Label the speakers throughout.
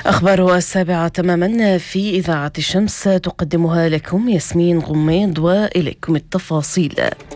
Speaker 1: أخبار 7 تماما في إذاعة الشمس تقدمها لكم ياسمين غميض، وإليكم التفاصيل.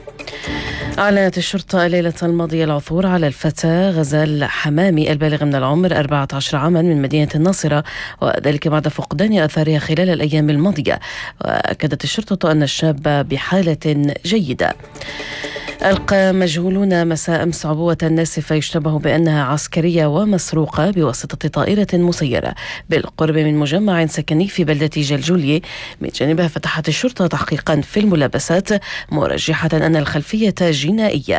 Speaker 1: أعلنت الشرطة الليلة الماضية العثور على الفتاة غزال حمامي البالغ من العمر 14 عاما من مدينة الناصرة، وذلك بعد فقدان آثارها خلال الأيام الماضية. وأكدت الشرطة أن الشاب بحالة جيدة. ألقى مجهولون مساء أمس عبوة ناسفة يشتبه بأنها عسكرية ومسروقة بواسطة طائرة مسيرة بالقرب من مجمع سكني في بلدة جلجولية. من جانبها فتحت الشرطة تحقيقا في الملابسات، مرجحة أن الخلفية جنائية.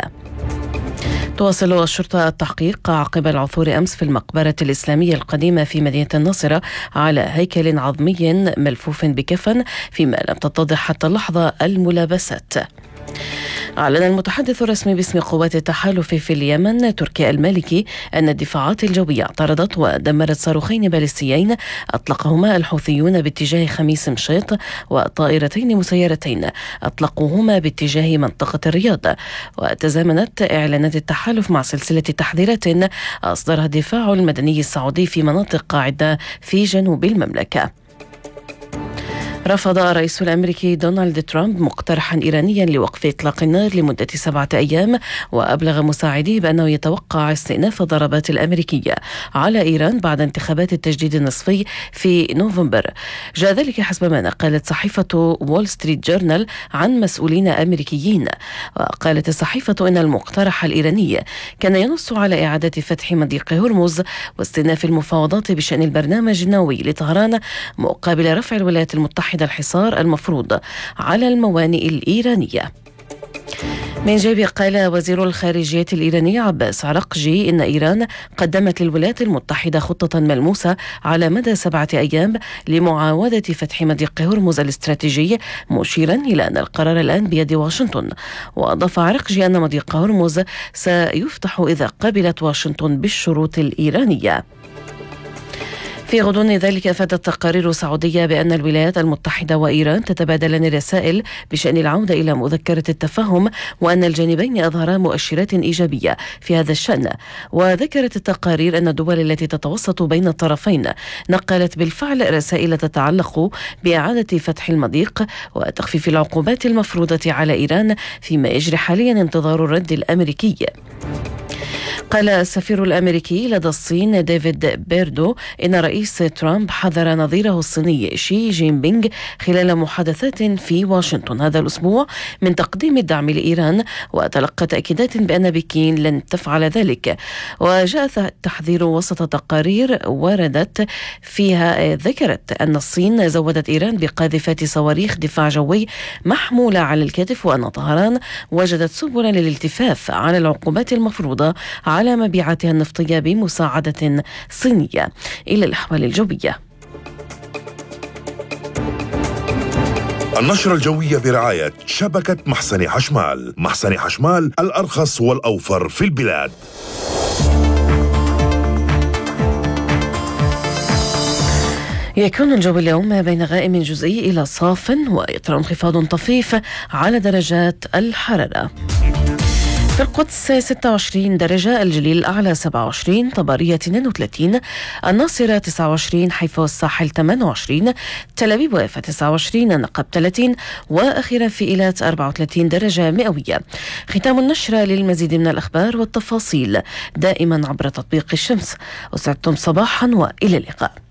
Speaker 1: تواصل الشرطة التحقيق عقب العثور أمس في المقبرة الإسلامية القديمة في مدينة الناصرة على هيكل عظمي ملفوف بكفن، فيما لم تتضح حتى اللحظة الملابسات. أعلن المتحدث الرسمي باسم قوات التحالف في اليمن تركي المالكي أن الدفاعات الجوية اعترضت ودمرت صاروخين باليستيين أطلقهما الحوثيون باتجاه خميس مشيط، وطائرتين مسيرتين أطلقوهما باتجاه منطقة الرياض. وتزامنت إعلانات التحالف مع سلسلة تحذيرات أصدرها الدفاع المدني السعودي في مناطق عدة في جنوب المملكة. رفض الرئيس الأمريكي دونالد ترامب مقترحا إيرانيا لوقف إطلاق النار لمدة 7 أيام، وأبلغ مساعديه بأنه يتوقع استئناف الضربات الأمريكية على إيران بعد انتخابات التجديد النصفي في نوفمبر. جاء ذلك حسب ما نقلت صحيفة وول ستريت جورنال عن مسؤولين أمريكيين. وقالت الصحيفة إن المقترح الإيراني كان ينص على إعادة فتح مضيق هرمز واستئناف المفاوضات بشأن البرنامج النووي لطهران مقابل رفع الولايات المتحدة الحصار المفروض على الموانئ الإيرانية. من جانبه قال وزير الخارجية الإيراني عباس عرقجي إن إيران قدمت للولايات المتحدة خطة ملموسة على مدى 7 أيام لمعاودة فتح مضيق هرمز الاستراتيجي، مشيرا إلى أن القرار الآن بيد واشنطن. وأضاف عرقجي أن مضيق هرمز سيفتح إذا قبلت واشنطن بالشروط الإيرانية. في غضون ذلك أفادت تقارير سعودية بأن الولايات المتحدة وإيران تتبادلان الرسائل بشأن العودة إلى مذكرة التفاهم، وأن الجانبين أظهرا مؤشرات إيجابية في هذا الشأن. وذكرت التقارير أن الدول التي تتوسط بين الطرفين نقلت بالفعل رسائل تتعلق بإعادة فتح المضيق وتخفيف العقوبات المفروضة على إيران، فيما يجري حاليا انتظار الرد الأمريكي. قال السفير الأمريكي لدى الصين ديفيد بيردو إن رئيس ترامب حذر نظيره الصيني شي جين بينغ خلال محادثات في واشنطن هذا الأسبوع من تقديم الدعم لإيران، وتلقى تأكيدات بأن بكين لن تفعل ذلك. وجاء التحذير وسط تقارير وردت فيها ذكرت أن الصين زودت إيران بقاذفات صواريخ دفاع جوي محمولة على الكتف، وأن طهران وجدت سبلا للالتفاف عن العقوبات المفروضة على مبيعاتها النفطية بمساعدة صينية. إلى الأحوال الجوية.
Speaker 2: النشرة الجوية برعاية شبكة محسن حشمال. محسن حشمال الأرخص والأوفر في البلاد.
Speaker 1: يكون الجو اليوم بين غائم جزئي إلى صاف، ويطرأ انخفاض طفيف على درجات الحرارة. في القدس 26 درجة، الجليل الأعلى 27، طبرية 32، الناصرة 29، حيفا والساحل 28، تل أبيب ويافا 29، النقب 30، وأخيرا في إيلات 34 درجة مئوية. ختام النشرة. للمزيد من الأخبار والتفاصيل دائما عبر تطبيق الشمس. أسعدتم صباحا وإلى اللقاء.